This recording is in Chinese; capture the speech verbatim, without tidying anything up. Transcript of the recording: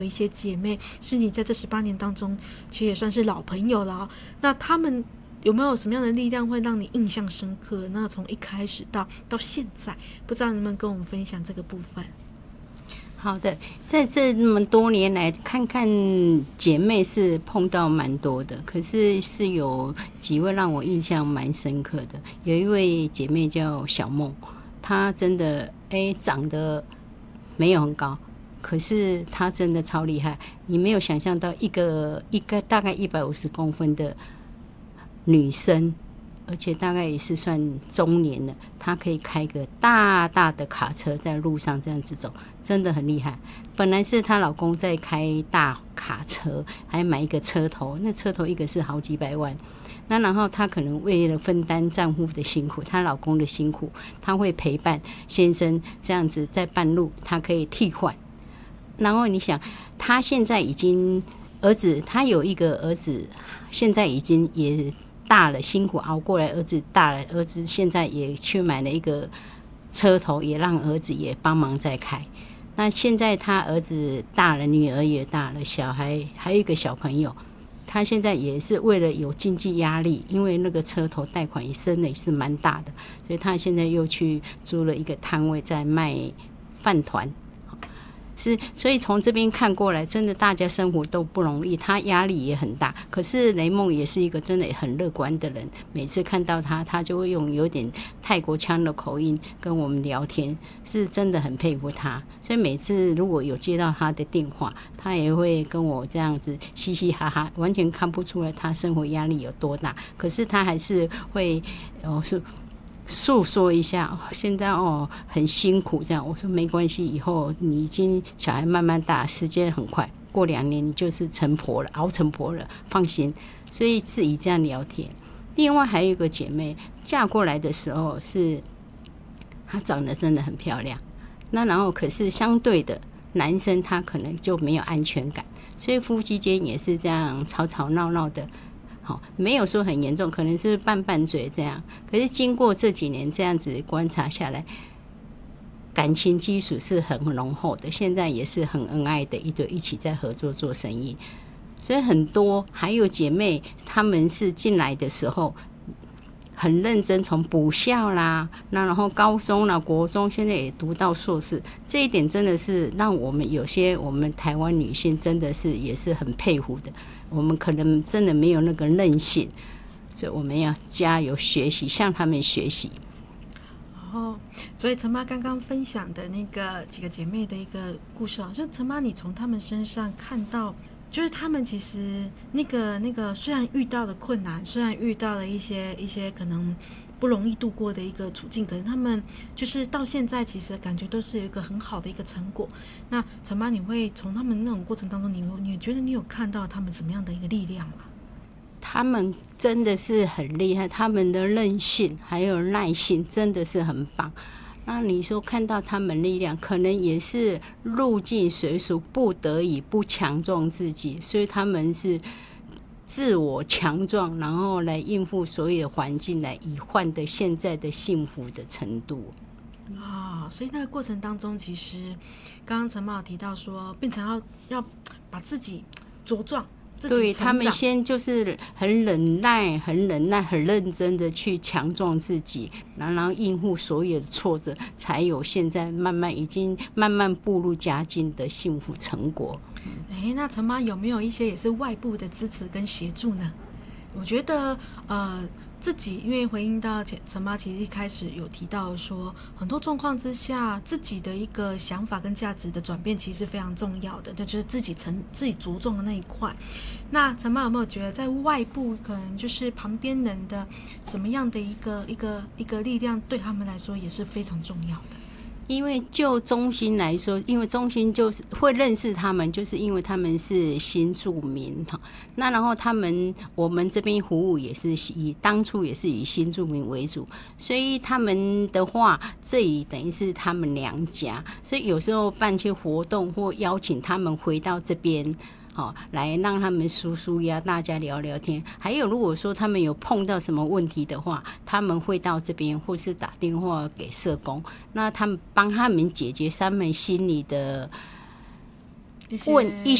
有一些姐妹是你在这十八年当中其实也算是老朋友了、哦、那他们有没有什么样的力量会让你印象深刻？那从一开始到到现在，不知道能不能跟我们分享这个部分？ 好的，在这么多年来，看看姐妹是碰到蛮多的，可是是有几位让我印象蛮深刻的。有一位姐妹叫小梦，她真的哎长得没有很高，可是她真的超厉害。你没有想象到一个一个大概一百五十公分的女生，而且大概也是算中年了，她可以开个大大的卡车在路上这样子走，真的很厉害。本来是她老公在开大卡车，还买一个车头，那车头一个是好几百万。那然后她可能为了分担丈夫的辛苦，她老公的辛苦，她会陪伴先生这样子在半路，她可以替换。然后你想，她现在已经儿子，她有一个儿子，现在已经也大了，辛苦熬过来，儿子大了，儿子现在也去买了一个车头，也让儿子也帮忙在开。那现在他儿子大了，女儿也大了，小孩还有一个小朋友，他现在也是为了有经济压力，因为那个车头贷款也升的也是蛮大的，所以他现在又去租了一个摊位在卖饭团。是，所以从这边看过来，真的大家生活都不容易，他压力也很大。可是雷梦也是一个真的很乐观的人，每次看到他，他就会用有点泰国腔的口音跟我们聊天，是真的很佩服他。所以每次如果有接到他的电话，他也会跟我这样子嘻嘻哈哈，完全看不出来他生活压力有多大。可是他还是会，哦是。诉说一下，现在哦很辛苦这样。我说没关系，以后你已经小孩慢慢大，时间很快，过两年你就是成婆了，熬成婆了，放心。所以是以这样聊天。另外还有一个姐妹嫁过来的时候，是她长得真的很漂亮，那然后可是相对的男生他可能就没有安全感，所以夫妻间也是这样吵吵闹闹的。没有说很严重，可能是拌拌嘴这样。可是经过这几年这样子观察下来，感情基础是很浓厚的，现在也是很恩爱的一对，一起在合作做生意。所以很多还有姐妹，她们是进来的时候很认真，从补校啦，那然后高中啦、国中，现在也读到硕士，这一点真的是让我们有些我们台湾女性真的是也是很佩服的。我们可能真的没有那个韧性，所以我们要加油学习，向他们学习。 哦，所以陈妈刚刚分享的那个几个姐妹的一个故事啊，就陈妈你从她们身上看到，就是她们其实那个那个虽然遇到了困难，虽然遇到了一些一些可能不容易度过的一个处境，可是他们就是到现在其实感觉都是有一个很好的一个成果。那陈妈，你会从他们那种过程当中，你你觉得你有看到他们什么样的一个力量吗？ 他们真的是很厉害，他们的韧性还有耐性真的是很棒。那你说看到他们力量，可能也是入境随俗，不得已不强壮自己，所以他们是自我强壮，然后来应付所有的环境，来以换得现在的幸福的程度。 啊、哦，所以那个过程当中，其实刚刚陈妈有提到说，变成要要把自己茁壮。 对，他们先就是很忍耐、很忍耐、很认真的去强壮自己，然后应付所有的挫折，才有现在慢慢已经慢慢步入佳境的幸福成果。 哎，那陈妈有没有一些也是外部的支持跟协助呢？我觉得呃自己因为回应到陈妈其实一开始有提到说，很多状况之下自己的一个想法跟价值的转变其实是非常重要的，就是自己成自己着重的那一块。那陈妈有没有觉得在外部可能就是旁边人的什么样的一个一个一个力量对他们来说也是非常重要的？ 因为就中心来说，因为中心就是会认识他们，就是因为他们是新住民哈。那然后他们我们这边服务也是以当初也是以新住民为主，所以他们的话，这里等于是他们娘家，所以有时候办些活动或邀请他们回到这边。好，来让他们舒舒压，大家聊聊天。还有，如果说他们有碰到什么问题的话，他们会到这边，或是打电话给社工，那他们帮他们解决他们心里的一些问一